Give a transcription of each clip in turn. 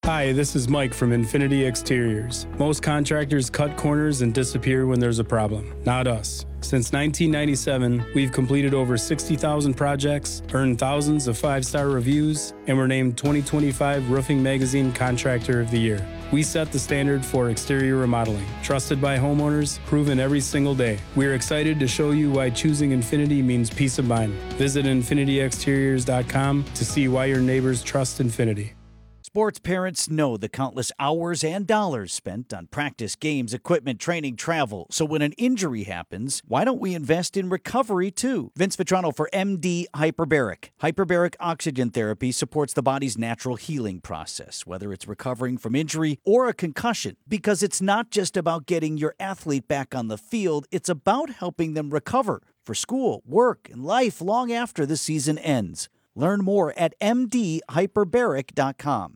Hi, this is Mike from Infinity Exteriors. Most contractors cut corners and disappear when there's a problem. Not us. Since 1997, we've completed over 60,000 projects, earned thousands of 5-star reviews, and were named 2025 Roofing Magazine Contractor of the Year. We set the standard for exterior remodeling. Trusted by homeowners, proven every single day. We're excited to show you why choosing Infinity means peace of mind. Visit infinityexteriors.com to see why your neighbors trust Infinity. Sports parents know the countless hours and dollars spent on practice, games, equipment, training, travel. So when an injury happens, why don't we invest in recovery too? Vince Vitrano for MD Hyperbaric. Hyperbaric oxygen therapy supports the body's natural healing process, whether it's recovering from injury or a concussion. Because it's not just about getting your athlete back on the field, it's about helping them recover for school, work, and life long after the season ends. Learn more at mdhyperbaric.com.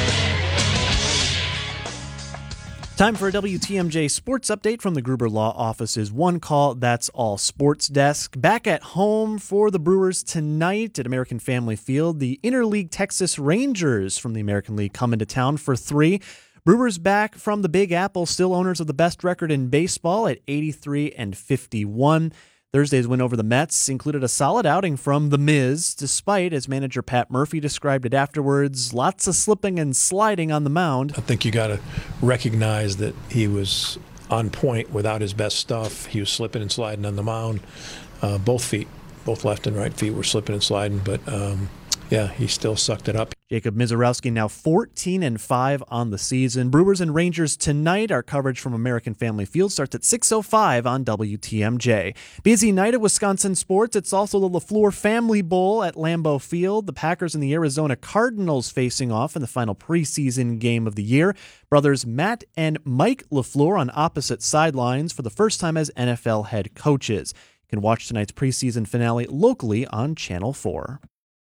Time for a WTMJ sports update from the Gruber Law Office's One Call, That's All Sports Desk. Back at home for the Brewers tonight at American Family Field, the Interleague Texas Rangers from the American League come into town for 3. Brewers back from the Big Apple, still owners of the best record in baseball at 83-51. Thursday's win over the Mets included a solid outing from The Miz, despite, as manager Pat Murphy described it afterwards, lots of slipping and sliding on the mound. I think you got to recognize that he was on point without his best stuff. He was slipping and sliding on the mound. Both feet, both left and right feet were slipping and sliding, but he still sucked it up. Jacob Mizorowski now 14-5 on the season. Brewers and Rangers tonight. Our coverage from American Family Field starts at 6:05 on WTMJ. Busy night at Wisconsin sports. It's also the LaFleur Family Bowl at Lambeau Field. The Packers and the Arizona Cardinals facing off in the final preseason game of the year. Brothers Matt and Mike LaFleur on opposite sidelines for the first time as NFL head coaches. You can watch tonight's preseason finale locally on Channel 4.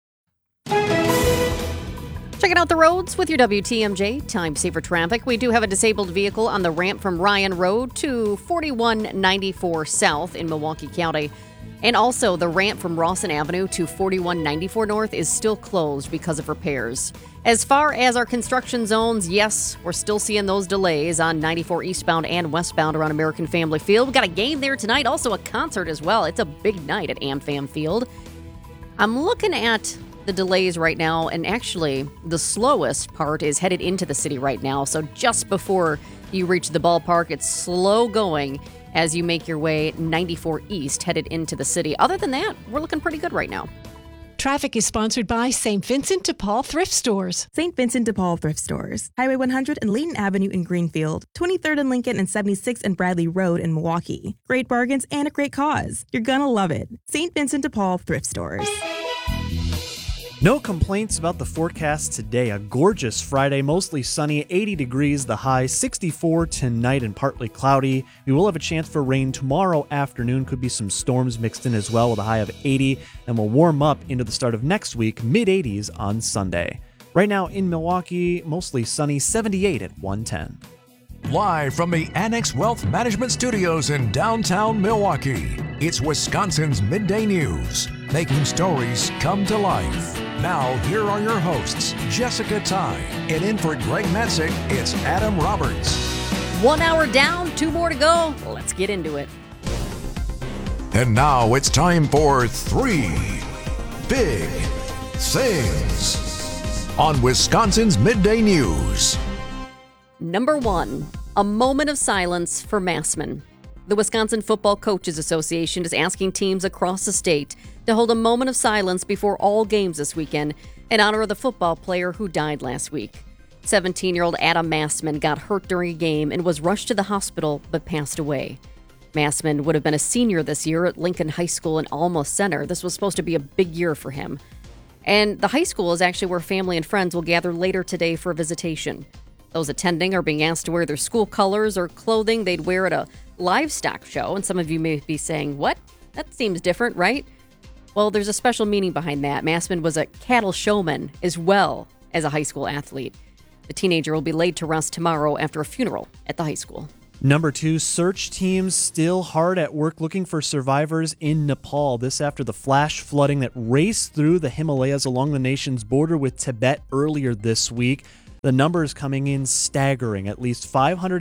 Checking out the roads with your WTMJ Time Saver Traffic. We do have a disabled vehicle on the ramp from Ryan Road to 4194 South in Milwaukee County. And also the ramp from Rawson Avenue to 4194 North is still closed because of repairs. As far as our construction zones, yes, we're still seeing those delays on 94 eastbound and westbound around American Family Field. We've got a game there tonight, also a concert as well. It's a big night at AmFam Field. I'm looking at the delays right now, and actually the slowest part is headed into the city right now. So just before you reach the ballpark, it's slow going as you make your way 94 East headed into the city. Other than that, we're looking pretty good right now. Traffic is sponsored by St. Vincent de Paul Thrift Stores. St. Vincent de Paul Thrift Stores. Highway 100 and Layton Avenue in Greenfield. 23rd and Lincoln and 76th and Bradley Road in Milwaukee. Great bargains and a great cause. You're gonna love it. St. Vincent de Paul Thrift Stores. No complaints about the forecast today. A gorgeous Friday, mostly sunny, 80 degrees, the high, 64 tonight and partly cloudy. We will have a chance for rain tomorrow afternoon. Could be some storms mixed in as well with a high of 80. And we'll warm up into the start of next week, mid-80s on Sunday. Right now in Milwaukee, mostly sunny, 78 at 110. Live from the Annex Wealth Management Studios in downtown Milwaukee, it's Wisconsin's Midday News, making stories come to life. Now, here are your hosts, Jessica Ty, and in for Greg Matzik, it's Adam Roberts. 1 hour down, 2 more to go. Let's get into it. And now it's time for 3 Big Things on Wisconsin's Midday News. Number 1, a moment of silence for Massman. The Wisconsin Football Coaches Association is asking teams across the state to hold a moment of silence before all games this weekend in honor of the football player who died last week. 17-year-old Adam Massman got hurt during a game and was rushed to the hospital but passed away. Massman would have been a senior this year at Lincoln High School in Alma Center. This was supposed to be a big year for him. And the high school is actually where family and friends will gather later today for a visitation. Those attending are being asked to wear their school colors or clothing they'd wear at a livestock show. And some of you may be saying, what? That seems different, right? Well, there's a special meaning behind that. Massman was a cattle showman as well as a high school athlete. The teenager will be laid to rest tomorrow after a funeral at the high school. Number 2, search teams still hard at work looking for survivors in Nepal. This after the flash flooding that raced through the Himalayas along the nation's border with Tibet earlier this week. The numbers coming in staggering. At least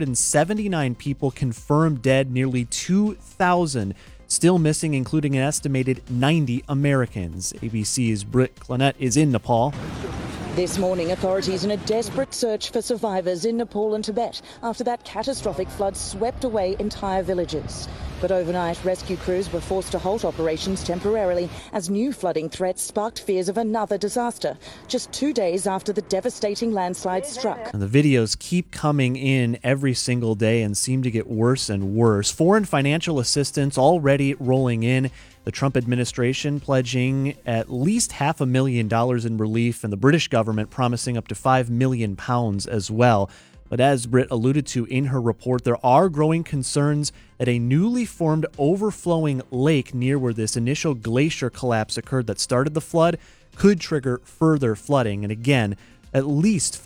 579 people confirmed dead, nearly 2,000 still missing, including an estimated 90 Americans. ABC's Britt Clonette is in Nepal. This morning, authorities in a desperate search for survivors in Nepal and Tibet after that catastrophic flood swept away entire villages. But overnight, rescue crews were forced to halt operations temporarily as new flooding threats sparked fears of another disaster, just 2 days after the devastating landslide struck. And the videos keep coming in every single day and seem to get worse and worse. Foreign financial assistance already rolling in. The Trump administration pledging at least $500,000 in relief, and the British government promising up to £5 million as well. But as Britt alluded to in her report, there are growing concerns that a newly formed overflowing lake near where this initial glacier collapse occurred that started the flood could trigger further flooding. And again, at least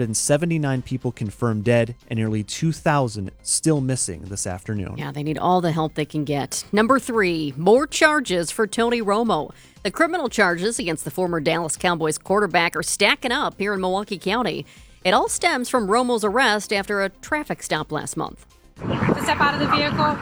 579 people confirmed dead and nearly 2,000 still missing this afternoon. Yeah, they need all the help they can get. Number 3, more charges for Tony Romo. The criminal charges against the former Dallas Cowboys quarterback are stacking up here in Milwaukee County. It all stems from Romo's arrest after a traffic stop last month. To step out of the vehicle.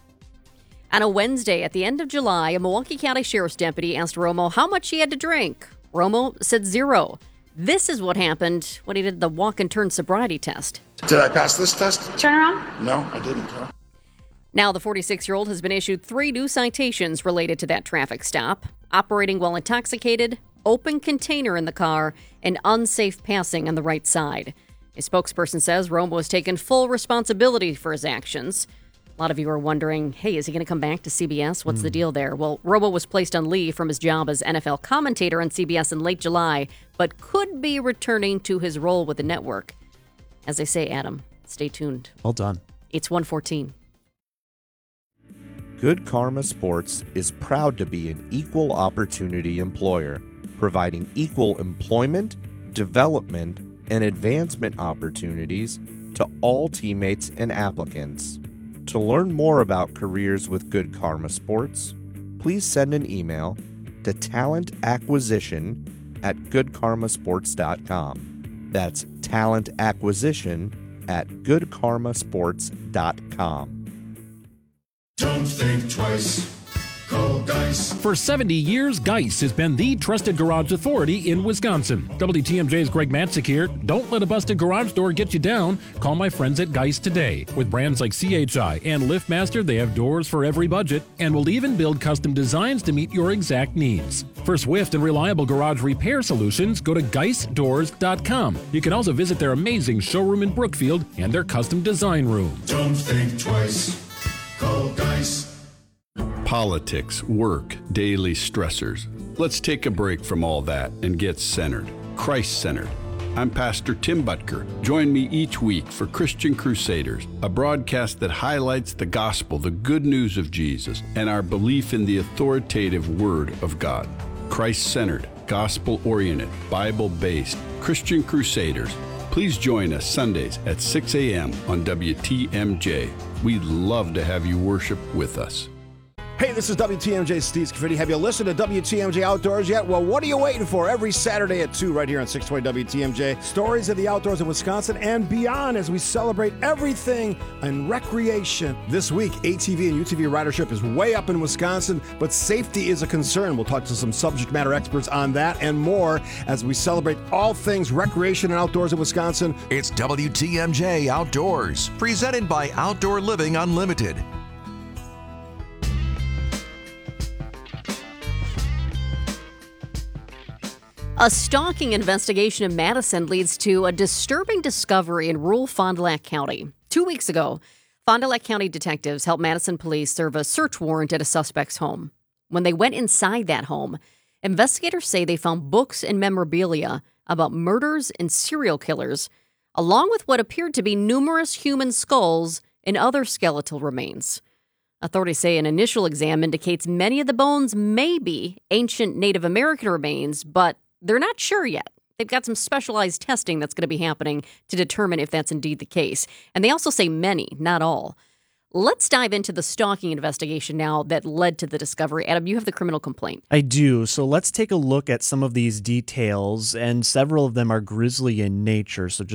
On a Wednesday at the end of July, a Milwaukee County Sheriff's deputy asked Romo how much he had to drink. Romo said 0. This is what happened when he did the walk and turn sobriety test. Did I pass this test? Turn around. No, I didn't. No. Now, the 46-year-old has been issued 3 new citations related to that traffic stop: operating while intoxicated, open container in the car, and unsafe passing on the right side. A spokesperson says Romo has taken full responsibility for his actions. A lot of you are wondering, hey, is he going to come back to CBS? What's the deal there? Well, Romo was placed on leave from his job as NFL commentator on CBS in late July, but could be returning to his role with the network. As they say, Adam, stay tuned. Well done. It's 1:14. Good Karma Sports is proud to be an equal opportunity employer, providing equal employment, development, and advancement opportunities to all teammates and applicants. To learn more about careers with Good Karma Sports, please send an email to talentacquisition@goodkarmasports.com. That's talentacquisition@goodkarmasports.com. Don't think twice. Call Geis. For 70 years, Geis has been the trusted garage authority in Wisconsin. WTMJ's Greg Matzik here. Don't let a busted garage door get you down. Call my friends at Geis today. With brands like CHI and LiftMaster, they have doors for every budget and will even build custom designs to meet your exact needs. For swift and reliable garage repair solutions, go to GeisDoors.com. You can also visit their amazing showroom in Brookfield and their custom design room. Don't think twice. Call Geis. Politics, work, daily stressors. Let's take a break from all that and get centered, Christ-centered. I'm Pastor Tim Butker. Join me each week for Christian Crusaders, a broadcast that highlights the gospel, the good news of Jesus, and our belief in the authoritative Word of God. Christ-centered, gospel-oriented, Bible-based, Christian Crusaders. Please join us Sundays at 6 a.m. on WTMJ. We'd love to have you worship with us. Hey, this is WTMJ's Steve Scaffidi. Have you listened to WTMJ Outdoors yet? Well, what are you waiting for? Every Saturday at 2 right here on 620 WTMJ. Stories of the outdoors in Wisconsin and beyond as we celebrate everything in recreation. This week, ATV and UTV ridership is way up in Wisconsin, but safety is a concern. We'll talk to some subject matter experts on that and more as we celebrate all things recreation and outdoors in Wisconsin. It's WTMJ Outdoors, presented by Outdoor Living Unlimited. A stalking investigation in Madison leads to a disturbing discovery in rural Fond du Lac County. 2 weeks ago, Fond du Lac County detectives helped Madison police serve a search warrant at a suspect's home. When they went inside that home, investigators say they found books and memorabilia about murders and serial killers, along with what appeared to be numerous human skulls and other skeletal remains. Authorities say an initial exam indicates many of the bones may be ancient Native American remains, but they're not sure yet. They've got some specialized testing that's going to be happening to determine if that's indeed the case. And they also say many, not all. Let's dive into the stalking investigation now that led to the discovery. Adam, you have the criminal complaint. I do. So let's take a look at some of these details, and several of them are grisly in nature. So just